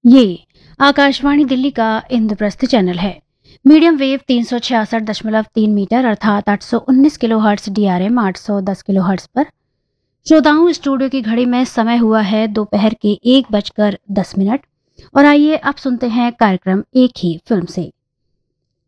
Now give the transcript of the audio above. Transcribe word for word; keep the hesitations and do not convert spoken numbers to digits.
ये आकाशवाणी दिल्ली का इंद्रप्रस्थ चैनल है। मीडियम वेव तीन सौ छियासठ दशमलव तीन मीटर अर्थात आठ सौ उन्नीस kilo hertz D R M आठ सौ दस किलो हर्ट्स पर श्रोताओं, स्टूडियो की घड़ी में समय हुआ है दोपहर के एक बजकर दस मिनट और आइए अब सुनते हैं कार्यक्रम एक ही फिल्म से।